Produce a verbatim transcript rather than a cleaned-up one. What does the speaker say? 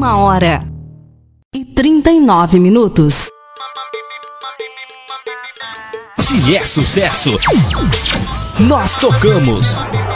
Uma hora e trinta e nove minutos. Se é sucesso, nós tocamos.